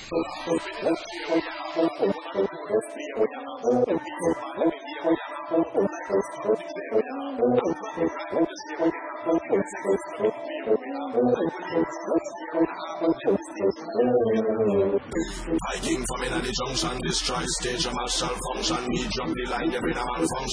I came from in the junction, destroy stage, a marshal function. Me drop the line, every man function.